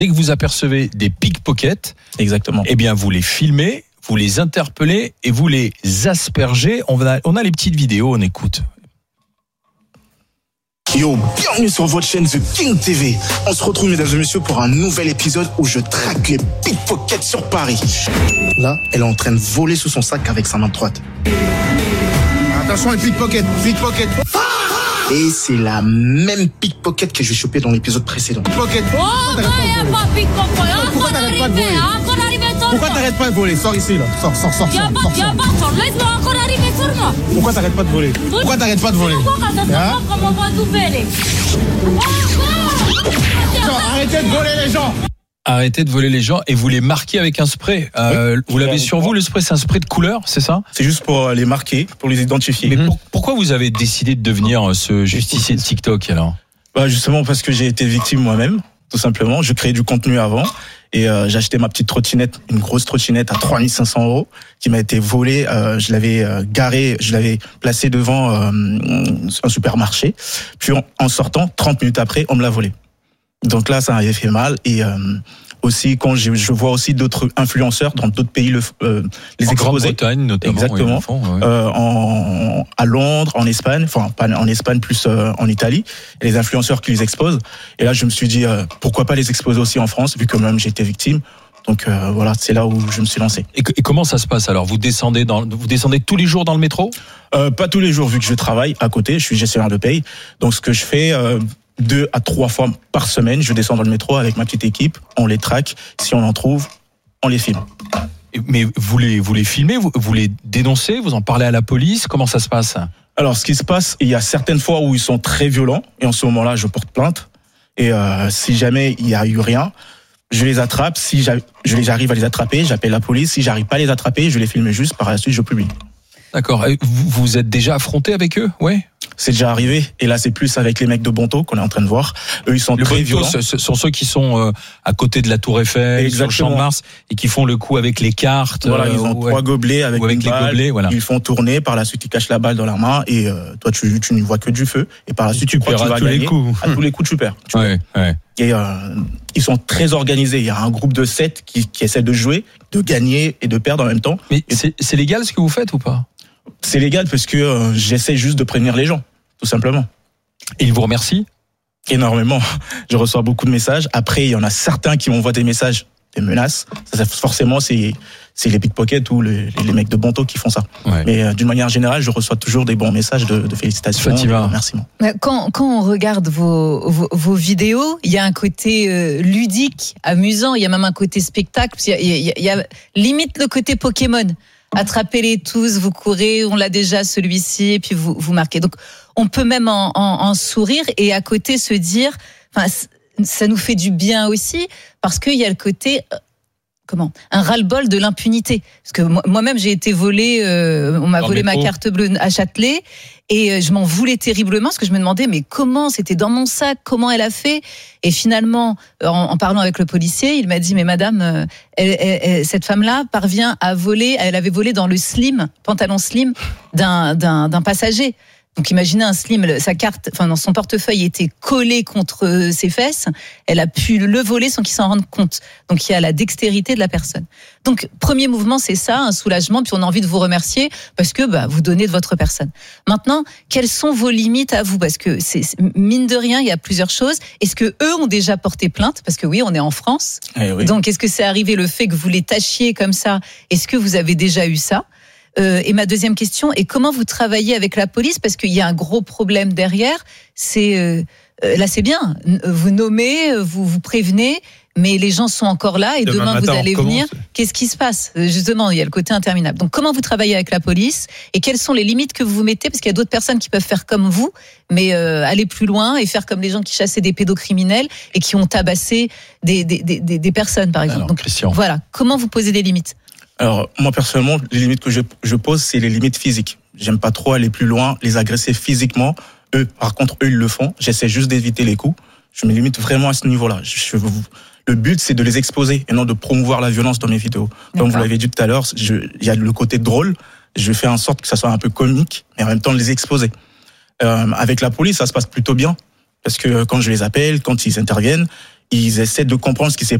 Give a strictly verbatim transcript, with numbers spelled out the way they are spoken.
Dès que vous apercevez des pickpockets, exactement. Eh bien, vous les filmez, vous les interpellez et vous les aspergez. On a, on a les petites vidéos, on écoute. Yo, bienvenue sur votre chaîne The King T V. On se retrouve, mesdames et messieurs, pour un nouvel épisode où je traque les pickpockets sur Paris. Là, elle est en train de voler sous son sac avec sa main droite. Attention, les pickpockets, pickpockets. Et c'est la même pickpocket que j'ai chopé dans l'épisode précédent. Pickpocket. Oh, Pourquoi t'arrêtes pas de voler? Pourquoi t'arrêtes pas de voler? Sors ici, là. Sors, sors, sors, sors, sors, sors. Laisse-moi encore arriver sur moi. Pourquoi t'arrêtes pas de voler? Pourquoi t'arrêtes pas de voler? Hein? Genre, arrêtez de voler les gens. Arrêtez de voler les gens et vous les marquez avec un spray. Euh, Oui. Vous l'avez sur vous, le spray, c'est un spray de couleur, c'est ça? C'est juste pour les marquer, pour les identifier. Mais pour- pourquoi vous avez décidé de devenir ce justicier de TikTok alors? Bah justement parce que j'ai été victime moi-même, tout simplement. Je créais du contenu avant et euh, j'ai acheté ma petite trottinette, une grosse trottinette à trois mille cinq cents euros qui m'a été volée. Euh, je l'avais euh, garée, je l'avais placée devant euh, un supermarché. Puis en, en sortant, trente minutes après, on me l'a volée. Donc là, ça m'avait fait mal. Et euh, aussi, quand je, je vois aussi d'autres influenceurs dans d'autres pays le, euh, les En exposer. Grande-Bretagne notamment. Exactement. oui, ils le font, ouais. Euh, en, à Londres, en Espagne, enfin pas en Espagne, plus euh, en Italie, et les influenceurs qui les exposent. Et là, je me suis dit, euh, pourquoi pas les exposer aussi en France, vu que même j'ai été victime. Donc euh, voilà, c'est là où je me suis lancé. Et, et comment ça se passe alors? Vous descendez dans, vous descendez tous les jours dans le métro? Euh, pas tous les jours, vu que je travaille à côté, je suis gestionnaire de paye. Donc ce que je fais, euh, deux à trois fois par semaine, je descends dans le métro avec ma petite équipe, on les traque, si on en trouve, on les filme. Mais vous les, vous les filmez, vous, vous les dénoncez, vous en parlez à la police, comment ça se passe? Alors, ce qui se passe, il y a certaines fois où ils sont très violents, et en ce moment-là, je porte plainte. Et euh, si jamais il y a eu rien, je les attrape. Si j'arrive à les attraper, j'appelle la police. Si j'arrive pas à les attraper, je les filme juste. Par la suite, je publie. D'accord. Et vous vous êtes déjà affronté avec eux? Ouais. C'est déjà arrivé. Et là, c'est plus avec les mecs de Bonto qu'on est en train de voir. Eux, ils sont Le très Bonto, violents. ce ce sont ceux qui sont euh, à côté de la Tour Eiffel, sur le Champ de Mars, et qui font le coup avec les cartes. Voilà, euh, ils ont ouais. trois gobelets avec, Ou avec une les balle. gobelets, voilà. Ils font tourner. Par la suite, ils cachent la balle dans la main. Et euh, toi, tu, tu n'y vois que du feu. Et par la suite, tu, Tu crois que tu perds à vas tous les gagner. coups. À tous les coups, tu perds. Tu Ouais, ouais. Et euh, ils sont très organisés. Il y a un groupe de sept qui, qui essaie de jouer, de gagner et de perdre en même temps. Mais c'est c'est légal ce que vous faites ou pas? C'est légal parce que euh, j'essaie juste de prévenir les gens, tout simplement. Et ils vous remercient? Énormément. Je reçois beaucoup de messages. Après, il y en a certains qui m'envoient des messages, des menaces. Ça, ça, forcément, c'est c'est les pickpockets ou les, les mecs de Bonto qui font ça. Ouais. Mais euh, d'une manière générale, je reçois toujours des bons messages de, de félicitations, Fatima. de remerciements. Quand, quand on regarde vos, vos, vos vidéos, il y a un côté euh, ludique, amusant, il y a même un côté spectacle. Il y a, il y a, il y a limite le côté Pokémon. Attrapez-les tous, vous courez, on l'a déjà celui-ci, et puis vous, vous marquez. Donc, on peut même en, en, en sourire et à côté se dire, enfin, ça nous fait du bien aussi, parce qu'il y a le côté... Comment ? Un ras-le-bol de l'impunité. Parce que moi-même, j'ai été volée, euh, on m'a Dans volé le ma métro. carte bleue à Châtelet, et je m'en voulais terriblement, parce que je me demandais, mais comment ? C'était dans mon sac, comment elle a fait ? Et finalement, en, en parlant avec le policier, il m'a dit, mais madame, euh, elle, elle, elle, cette femme-là parvient à voler, elle avait volé dans le slim, pantalon slim, d'un, d'un, d'un passager. Donc imaginez un slim, sa carte, enfin dans son portefeuille était collé contre ses fesses. Elle a pu le voler sans qu'il s'en rende compte. Donc il y a la dextérité de la personne. Donc premier mouvement, c'est ça, un soulagement. Puis on a envie de vous remercier parce que bah, vous donnez de votre personne. Maintenant, quelles sont vos limites à vous ? Parce que c'est, mine de rien, il y a plusieurs choses. Est-ce que eux ont déjà porté plainte ? Parce que oui, on est en France. Eh oui. Donc est-ce que c'est arrivé le fait que vous les tâchiez comme ça ? Est-ce que vous avez déjà eu ça ? Euh, et ma deuxième question est comment vous travaillez avec la police, parce qu'il y a un gros problème derrière. C'est euh, euh, là, c'est bien. Vous nommez, vous vous prévenez, mais les gens sont encore là et Demain demain, matin, vous on allez recommence. venir. Qu'est-ce qui se passe ? Justement, il y a le côté interminable. Donc, comment vous travaillez avec la police et quelles sont les limites que vous vous mettez ? Parce qu'il y a d'autres personnes qui peuvent faire comme vous, mais euh, aller plus loin et faire comme les gens qui chassaient des pédocriminels et qui ont tabassé des des des, des personnes, par exemple. Alors, Donc, Christian. voilà. Comment vous posez des limites ? Alors, moi, personnellement, les limites que je, je pose, c'est les limites physiques. J'aime pas trop aller plus loin, les agresser physiquement. Eux, par contre, eux, ils le font. J'essaie juste d'éviter les coups. Je me limite vraiment à ce niveau-là. Je, je, le but, c'est de les exposer et non de promouvoir la violence dans mes vidéos. Comme vous l'avez dit tout à l'heure, je, il y a le côté drôle. Je fais en sorte que ça soit un peu comique, mais en même temps, les exposer. Euh, avec la police, ça se passe plutôt bien. parce que quand je les appelle, quand ils interviennent, ils essaient de comprendre ce qui s'est